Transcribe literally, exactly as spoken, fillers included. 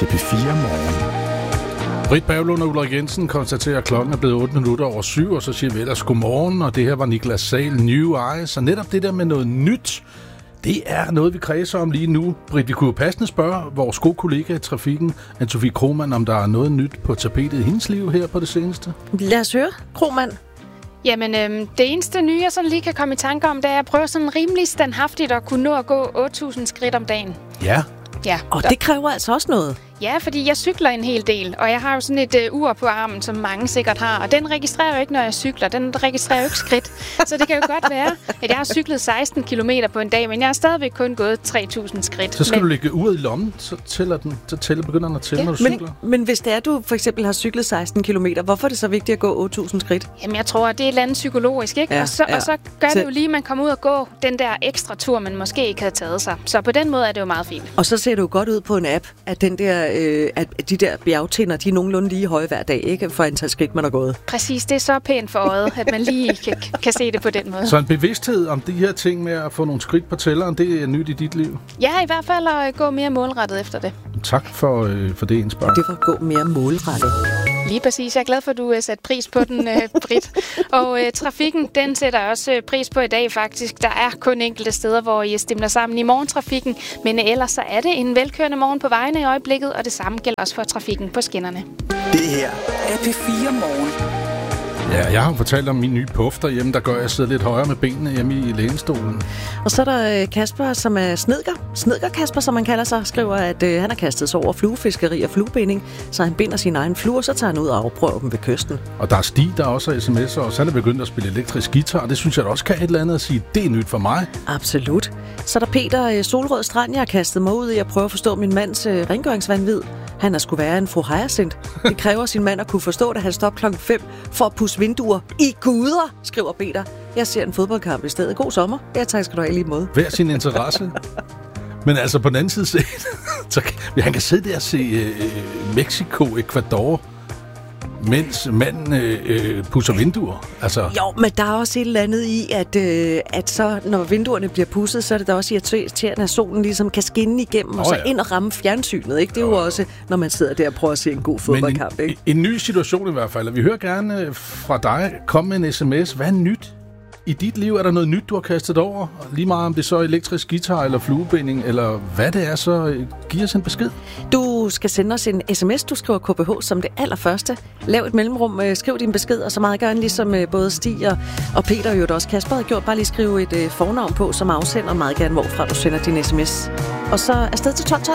til P fire Morgen. Britt Berglund og Ulrik Jensen konstaterer, at klokken er blevet otte minutter over syv, og så siger vi ellers godmorgen, og det her var Niklas Sahl, New Eyes, og netop det der med noget nyt, det er noget, vi kredser om lige nu. Britt, vi kunne jo passende spørge vores gode kollega i trafikken, Anne-Sophie Krohmann, om der er noget nyt på tapetet i hendes liv her på det seneste. Lad os høre, Krohmann. Jamen, øhm, det eneste nye, jeg sådan lige kan komme i tanke om, det er at prøve sådan rimelig standhaftigt at kunne nå at gå otte tusind skridt om dagen. Ja. Ja. Og det kræver altså også noget. Ja, fordi jeg cykler en hel del, og jeg har jo sådan et øh, ur på armen, som mange sikkert har, og den registrerer jo ikke, når jeg cykler. Den registrerer jo ikke skridt. Så det kan jo godt være, at jeg har cyklet seksten kilometer på en dag, men jeg har stadigvæk kun gået tre tusind skridt. Så skal men... du lægge uret i lommen, så tæller den, så tæller, begynder den at tælle, ja, når du men, cykler. Men hvis det er, du for eksempel har cyklet seksten kilometer, hvorfor er det så vigtigt at gå otte tusind skridt? Jamen, jeg tror, at det er et eller andet psykologisk, ikke? Ja, og, så, ja. og så gør så... det jo lige, at man kommer ud og gå den der ekstra tur, man måske ikke havde taget sig. Så på den måde er det jo meget fint. Og så ser det jo godt ud på en app, at, den der, øh, at de der bjergtinder, de er nogenlunde lige høje hver dag, ikke? For antal skridt, man har gået. Præcis, det er så pænt for øjet, at man lige kan, kan se det på den måde. Så en bevidsthed om de her ting med at få nogle skridt på tælleren, det er nyt i dit liv? Ja, i hvert fald at gå mere målrettet efter det. Tak for, øh, for det indspark. Det var at gå mere målrettet. Lige præcis. Jeg er glad for, at du uh, satte pris på den, uh, Britt. Og uh, trafikken, den sætter også uh, pris på i dag faktisk. Der er kun enkelte steder, hvor I stimler sammen i morgentrafikken. Men uh, ellers så er det en velkørende morgen på vejene i øjeblikket, og det samme gælder også for trafikken på skinnerne. Det her er P fire Morgen. Ja, jeg har fortalt om min nye puff derhjemme, der gør, at jeg sidder lidt højere med benene hjemme i lænestolen. Og så er der Kasper, som er snedker. Snedker Kasper, som man kalder sig, skriver, at øh, han har kastet sig over fluefiskeri og fluebinding, så han binder sin egen fluer, så tager han ud og afprøver dem ved kysten. Og der er Stig, der også har sms'er, og så er han begyndt at spille elektrisk guitar, og det synes jeg også kan et eller andet at sige, det er nyt for mig. Absolut. Så er der Peter øh, Solrød Strand, jeg har kastet mig ud i at prøve at forstå min mands øh, rengøringsvanvid. Han er skulle være en fru Hyacinth. Det kræver sin mand at kunne forstå, at han stopper klokken fem for at pusse vinduer i guder, skriver Peter. Jeg ser en fodboldkamp i stedet. God sommer. Ja, tak skal du have lige måde. Hver sin interesse. Men altså på den anden side set, så han kan sidde der og se øh, Mexico, Ecuador, mens manden øh, pusser vinduer. Altså. Jo, men der er også et eller andet i, at, øh, at så, når vinduerne bliver pudset, så er det da også irriterende, at solen ligesom kan skinne igennem, oh, og så ja. ind og ramme fjernsynet. Ikke? Det er jo oh. også, når man sidder der og prøver at se en god fodboldkamp. En, ikke? en ny situation i hvert fald. Vi hører gerne fra dig. Kom med en sms. Hvad er nyt i dit liv? Er der noget nyt, du har kastet over? Lige meget om det så er elektrisk guitar eller fluebinding, eller hvad det er, så giv os en besked. Du skal sende os en sms, du skriver K B H som det allerførste. Lav et mellemrum, skriv din besked, og så meget gerne ligesom både Stig og, og Peter og jo også Kasper har gjort. Bare lige skrive et uh, fornavn på, som afsender meget gerne, hvorfra du sender din sms. Og så afsted til tolv tolv.